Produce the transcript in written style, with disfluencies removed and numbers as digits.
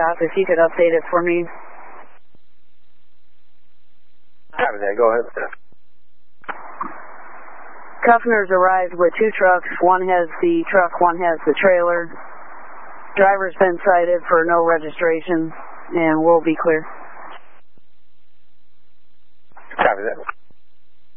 stop. If you could update it for me. Copy that. Go ahead, sir. Kuffner's arrived with 2 trucks. One has the truck, one has the trailer. Driver's been cited for no registration, and we'll be clear. Copy that.